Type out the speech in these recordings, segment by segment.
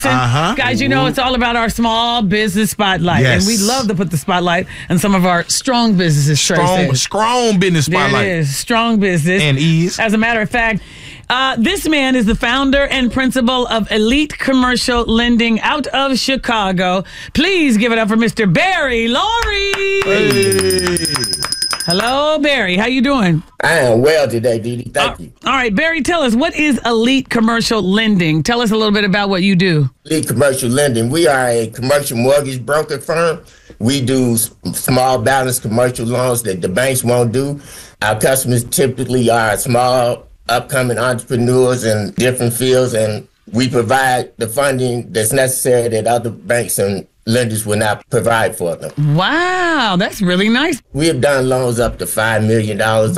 Guys, you know it's all about our small business spotlight. Yes. And we love to put the spotlight on some of our strong businesses. Strong business spotlight. There it is. Strong business. And ease. As a matter of fact, this man is the founder and principal of Elite Commercial Lending out of Chicago. Please give it up for Mr. Barry Laurie. Hey. Hello, Barry. How you doing? I am well today, Dee Dee. Thank you. All right, Barry, tell us, what is Elite Commercial Lending? Tell us a little bit about what you do. Elite Commercial Lending. We are a commercial mortgage broker firm. We do small balance commercial loans that the banks won't do. Our customers typically are small, upcoming entrepreneurs in different fields, and we provide the funding that's necessary that other banks and lenders will not provide for them. Wow, that's really nice. We have done loans up to $5 million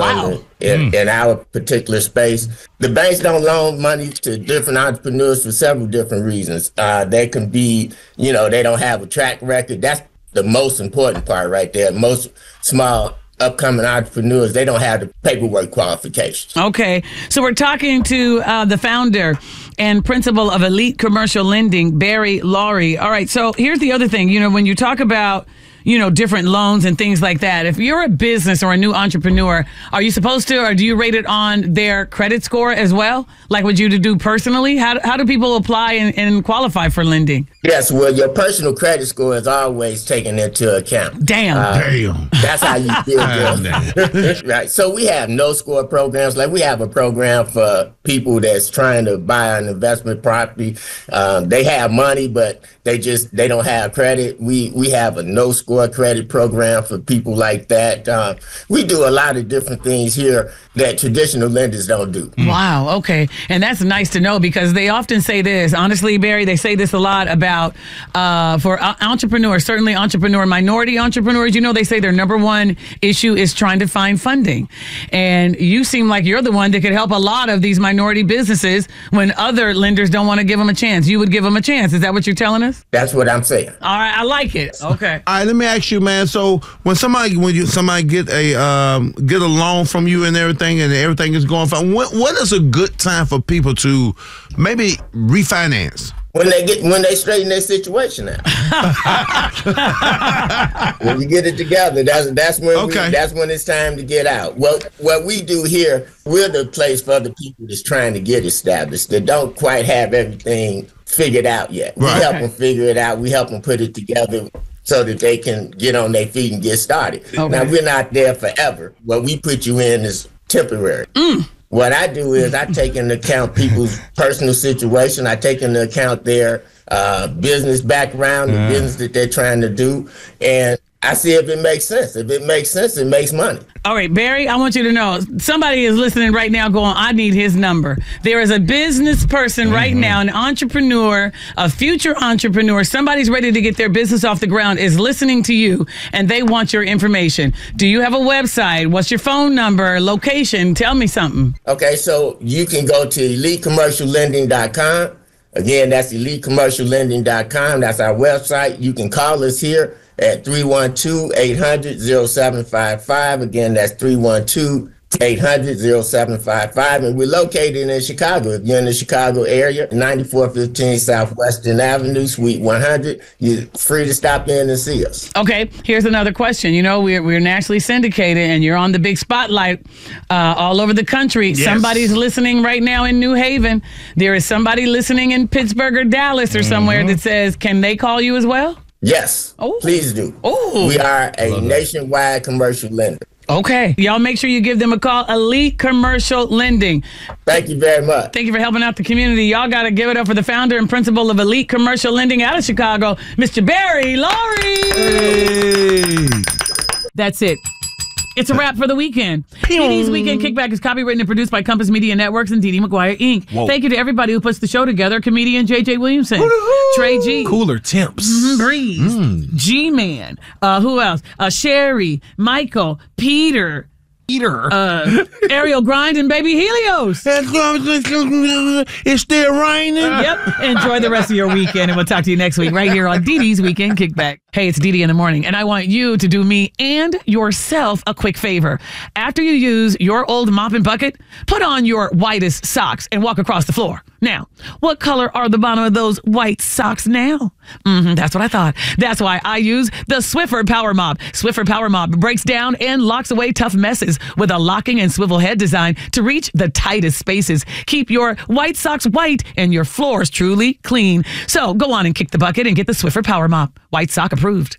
in our particular space. The banks don't loan money to different entrepreneurs for several different reasons. They can be, they don't have a track record. That's the most important part right there. Most small upcoming entrepreneurs, they don't have the paperwork qualifications. Okay, so we're talking to the founder and principal of Elite Commercial Lending, Barry Laurie. All right, so here's the other thing. When you talk about, different loans and things like that, if you're a business or a new entrepreneur, are you supposed to, or do you rate it on their credit score as well? Like what you do personally? How do people apply and qualify for lending? Yes, well, your personal credit score is always taken into account. Damn. That's how you feel. Right. So we have no score programs. Like we have a program for people that's trying to buy an investment property. They have money, but they don't have credit. We have a no score credit program for people like that. We do a lot of different things here that traditional lenders don't do. Wow. Okay. And that's nice to know, because they often say this. Honestly, Barry, they say this a lot about for entrepreneurs, certainly minority entrepreneurs. They say their number one issue is trying to find funding. And you seem like you're the one that could help a lot of these minority businesses when other lenders don't want to give them a chance. You would give them a chance. Is that what you're telling us? That's what I'm saying. All right. I like it. Okay. All right, let me ask you, man. So when somebody get a loan from you and everything is going fine, what is a good time for people to maybe refinance? When they straighten their situation out. When you get it together, that's when it's time to get out. What we do here, we're the place for the people that's trying to get established, that don't quite have everything figured out yet. We help them figure it out. We help them put it together so that they can get on their feet and get started. Okay. Now, we're not there forever. What we put you in is temporary. What I do is I take into account people's personal situation. I take into account their business background, the business that they're trying to do, and I see if it makes sense. If it makes sense, it makes money. All right, Barry, I want you to know, somebody is listening right now going, I need his number. There is a business person right now, an entrepreneur, a future entrepreneur, somebody's ready to get their business off the ground, is listening to you, and they want your information. Do you have a website? What's your phone number, location? Tell me something. Okay, so you can go to elitecommerciallending.com. Again, that's elitecommerciallending.com. That's our website. You can call us here at 312-800-0755. Again, that's 312-800-0755. And we're located in Chicago. If you're in the Chicago area, 9415 Southwestern Avenue, Suite 100, you're free to stop in and see us. Okay, here's another question. We're nationally syndicated, and you're on the big spotlight all over the country. Yes. Somebody's listening right now in New Haven. There is somebody listening in Pittsburgh or Dallas or somewhere that says, can they call you as well? Yes, please do. We are a nationwide commercial lender. Okay. Y'all make sure you give them a call. Elite Commercial Lending. Thank you very much. Thank you for helping out the community. Y'all got to give it up for the founder and principal of Elite Commercial Lending out of Chicago, Mr. Barry Laurie. Hey. That's it. It's a wrap for the weekend. DD's Weekend Kickback is copywritten and produced by Compass Media Networks and DD McGuire, Inc. Whoa. Thank you to everybody who puts the show together. Comedian J.J. Williamson. Trey G. Cooler Temps. Breeze. G-Man. Who else? Sherry. Michael. Peter. Ariel Grind and Baby Helios. It's still raining. Yep. Enjoy the rest of your weekend, and we'll talk to you next week right here on DD's Weekend Kickback. Hey, it's Dee in the morning, and I want you to do me and yourself a quick favor. After you use your old mop and bucket, put on your whitest socks and walk across the floor. Now, what color are the bottom of those white socks now? That's what I thought. That's why I use the Swiffer Power Mop. Swiffer Power Mop breaks down and locks away tough messes with a locking and swivel head design to reach the tightest spaces. Keep your white socks white and your floors truly clean. So go on and kick the bucket and get the Swiffer Power Mop. White sock approved.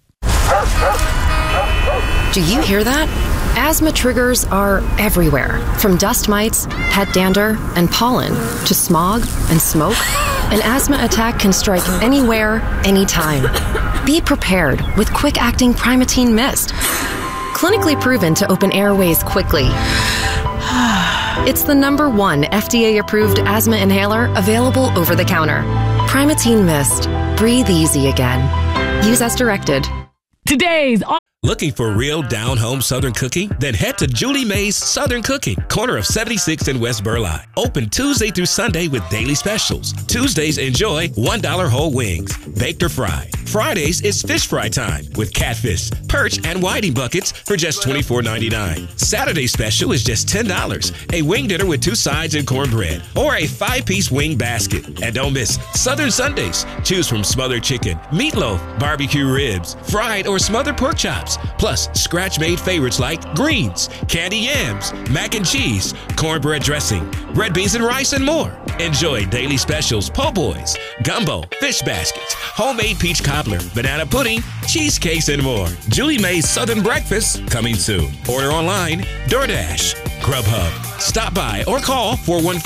Do you hear that? Asthma triggers are everywhere, from dust mites, pet dander, and pollen, to smog and smoke. An asthma attack can strike anywhere, anytime. Be prepared with quick-acting Primatene Mist. Clinically proven to open airways quickly. It's the #1 FDA-approved asthma inhaler available over the counter. Primatene Mist. Breathe easy again. Use as directed. Today's... Looking for real down-home Southern cooking? Then head to Julie Mae's Southern Cooking, corner of 76th and West Burleigh. Open Tuesday through Sunday with daily specials. Tuesdays, enjoy $1 whole wings, baked or fried. Fridays is fish fry time with catfish, perch, and whiting buckets for just $24.99. Saturday special is just $10, a wing dinner with 2 sides and cornbread, or a 5-piece wing basket. And don't miss Southern Sundays. Choose from smothered chicken, meatloaf, barbecue ribs, fried or smothered pork chops, plus scratch-made favorites like greens, candy yams, mac and cheese, cornbread dressing, red beans and rice, and more. Enjoy daily specials, po' boys, gumbo, fish baskets, homemade peach cobbler, banana pudding, cheesecakes, and more. Julie Mae's Southern Breakfast coming soon. Order online, DoorDash, Grubhub. Stop by or call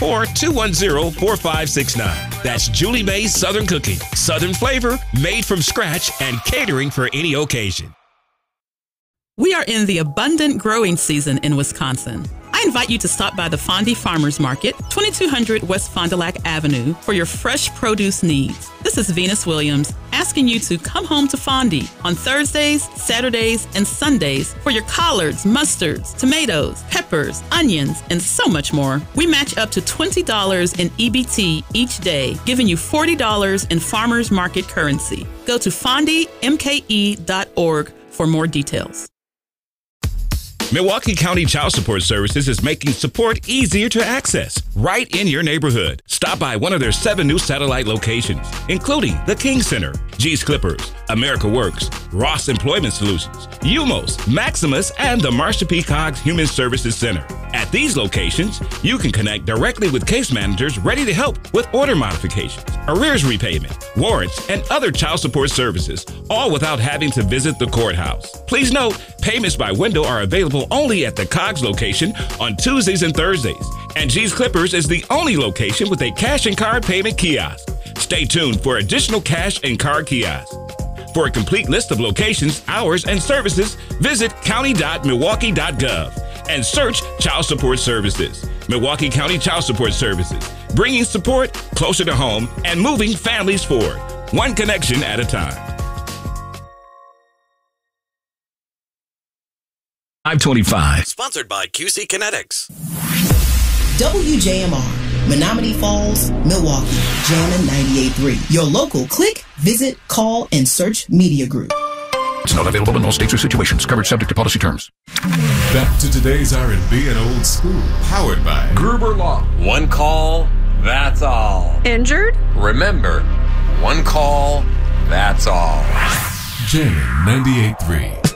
414-210-4569. That's Julie Mae's Southern Cooking. Southern flavor, made from scratch, and catering for any occasion. We are in the abundant growing season in Wisconsin. I invite you to stop by the Fondy Farmers Market, 2200 West Fond du Lac Avenue, for your fresh produce needs. This is Venus Williams asking you to come home to Fondy on Thursdays, Saturdays, and Sundays for your collards, mustards, tomatoes, peppers, onions, and so much more. We match up to $20 in EBT each day, giving you $40 in farmers market currency. Go to fondymke.org for more details. Milwaukee County Child Support Services is making support easier to access right in your neighborhood. Stop by one of their 7 new satellite locations, including the King Center, G's Clippers, America Works, Ross Employment Solutions, UMOS, Maximus, and the Marsha P. Coggs Human Services Center. At these locations, you can connect directly with case managers ready to help with order modifications, arrears repayment, warrants, and other child support services, all without having to visit the courthouse. Please note, payments by window are available only at the Coggs location on Tuesdays and Thursdays, and G's Clippers is the only location with a cash and card payment kiosk. Stay tuned for additional cash and card kiosks. For a complete list of locations, hours, and services, visit county.milwaukee.gov and search Child Support Services. Milwaukee County Child Support Services, bringing support closer to home and moving families forward, one connection at a time. 525. Sponsored by QC Kinetics. WJMR, Menominee Falls, Milwaukee, Jammin' 98.3. Your local click, visit, call, and search media group. It's not available in all states or situations. Covered subject to policy terms. Back to today's R&B and old school. Powered by Gruber Law. One call, that's all. Injured? Remember, one call, that's all. Jammin' 98.3.